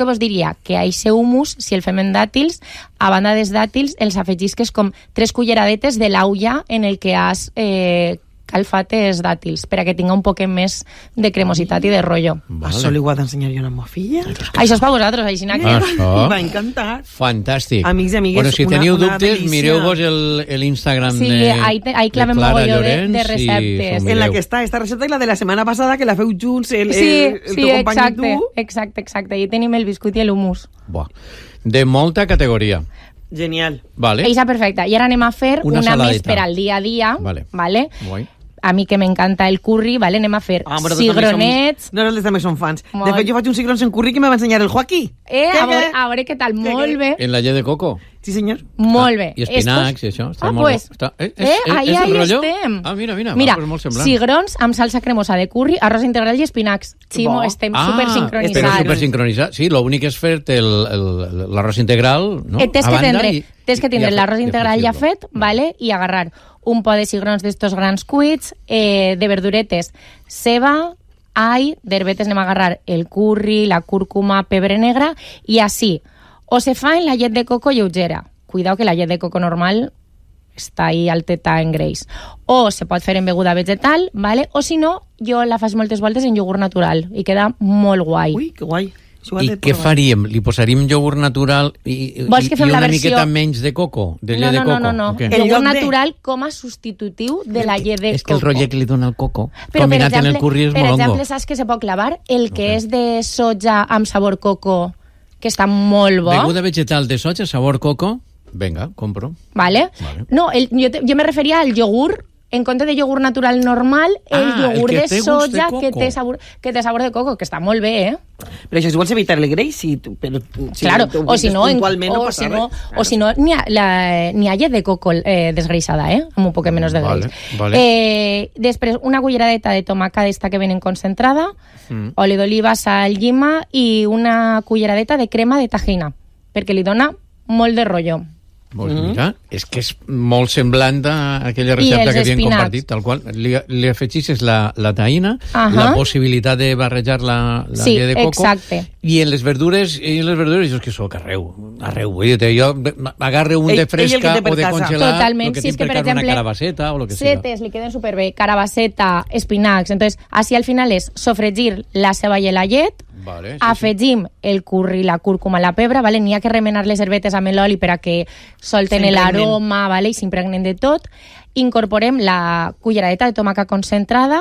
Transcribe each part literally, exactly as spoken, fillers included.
que vos diria que a eixe humus, si el fem en dàtils, a banda dels dàtils, els afegisques com tres culleradetes de l'aulla en el que has eh, calfat els dàtils, per a que tinga un poc més de cremositat i de rotllo. Vale. Això li ho ha d'ensenyar jo a una filla. Això és per vosaltres, així que... Em va encantar. Fantàstic. Amics i amigues, bueno, si una, teniu una dubtes, delícia. mireu-vos l'Instagram sí, de, ahí, te, ahí clavem de Clara mogolló Llorens de, de receptes. En la que està esta recepta i la de la setmana passada, que la feu junts, el, sí, el, el sí, teu company exacte, i tu. exacte, exacte. I tenim el biscuit i l'humus. Buah. De molta categoria. Genial. Vale. Eixa perfecta. I ara anem a fer una, una saladeta. Més per al dia a dia. Vale. Vale? Guai. A mi que m'encanta el curri, vale? Anem a fer Ah, cigronets. Som, nosaltres també som fans. Molt. De fet, jo faig un cigrons en curri que me va ensenyar el Joaquí. Eh, a veure, a veure què tal. Què, Molt què? bé. En la llet de coco. Sí, senyor. Molt bé. I espinacs Estos... i això. Està ah, molt pues. bo. Està... Eh, Eh, és, ahí, és el ahí rotllo? estem. Ah, mira, mira. Mira, va, pues molt semblant. cigrons amb salsa cremosa de curri, arròs integral i espinacs. Ximo, Bo. estem Ah, supersincronitzats. però supersincronitzats. Sí, l'únic és fer-te l'arròs integral, no? Eh, tens a que banda tindre, i- tens que i tindre a- l'arròs i integral ja afegir-lo. fet, vale? I agarrar un po de cigrons d'estos grans cuits, eh, de verduretes, ceba, all, d'herbetes anem a agarrar el curri, la cúrcuma, pebre negre, i així, o se fa en la llet de coco lleugera. Cuidao que la llet de coco normal està ahí alteta en greix. O se pot fer en beguda vegetal, vale? O si no, jo la faig moltes voltes en iogurt natural i queda molt guai. Ui, que guai. I què faríem? Li posaríem iogurt natural i, Vols que i fem una la versió... miqueta menys de coco? De llet no, no, de coco? no, no, no. O què? El Iogurt lloc de- natural com a substitutiu de la llet de És que coco. el rotllet que li dona el coco, Però, combinat per exemple, en el curri, és per molongo. exemple, saps que se pot clavar? El que Ok. és de soja amb sabor coco, que està molt bo. Beguda vegetal de soja, sabor coco, venga, compro. Vale? Vale. No, el, jo, te, jo me referia al yogur. En compte de yogur natural normal, el Ah, el yogur que de té gust soja de que coco. té, sabor, que té sabor de coco, que està molt bé, eh? Però això si vols evitar el greix, sí, tu- però, si claro, tu o si no, en, puntualment no o passa si no, res. o si no n'hi ha, la, n'hi ha llet de coco eh, desgreixada, eh? Amb un poc menys de greix. Vale, vale. Eh, després, una culleradeta de tomaca d'esta que venen concentrada, Mm. oli d'oliva, sal, llima i una culleradeta de crema de tajina, perquè li dona molt de rotllo. Pues mira, és que és molt semblant a aquella recepta els que havíem espinacs. compartit, tal qual. Li, li afegixes la, la taïna, Ahà. la possibilitat de barrejar la, la Sí, llet de coco, exacte. i en les verdures, i en les verdures, jo és que soc arreu, arreu, vull dir, jo agarre un Ell- de ell el que fresca té per o de casa. congelat, Totalment, lo que si és tinc que, per per exemple, una carabasseta o lo que sigui. setes li queden superbé, carabaseta, espinacs. Entonces, així al final és sofregir la ceba i la llet, Vale, sí, afegim el curri, la cúrcuma, la pebre, vale? N'hi ha que remenar les herbetes amb l'oli per a que solten S'impregnen. l'aroma, vale? I s'impregnen de tot. Incorporem la culleradeta de tomaca concentrada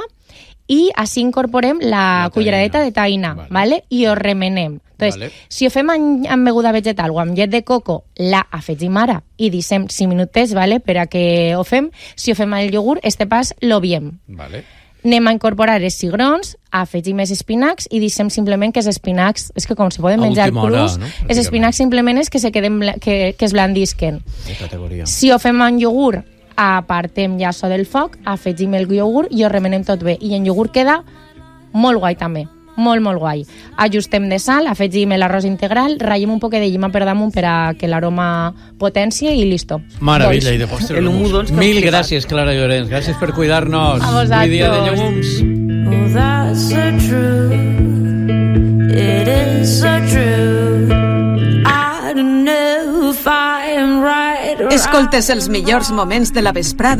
i així incorporem la, La culleradeta taïna. de taïna, Vale. vale? I ho remenem. Entonces, Vale. si ho fem amb, amb beguda vegetal o amb llet de coco, la afegim ara i deixem cinc minutets, vale? Per a que ho fem. Si ho fem al iogurt, este pas l'obviem. Vale. Anem a incorporar els cigrons, afegim els espinacs i deixem simplement que els espinacs, és que com se poden A menjar última hora, crus, no? els espinacs simplement és que se queden bla- que, que es blandisquen. De categoria. Si ho fem amb iogurt, apartem ja això del foc, afegim el iogurt i ho remenem tot bé. I en iogurt queda molt guai també, molt, molt guai. Ajustem de sal, afegim l'arròs integral, ratllem un poc de llima per damunt per a que l'aroma potencie i listo. Meravella, Dolç. i de postre El l'humus. humus, doncs, que Mil flipat. gràcies, Clara Llorens. Gràcies per cuidar-nos. A vosaltres. Avui dia de llegums. Oh, that's so true. It is so true. I don't know if I am right or Escoltes els millors moments de la vesprada